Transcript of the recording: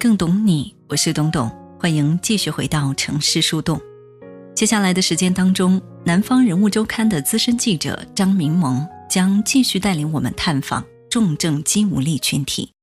更懂你，我是董董，欢迎继续回到城市树洞。接下来的时间当中，南方人物周刊的资深记者张明萌将继续带领我们探访重症肌无力群体。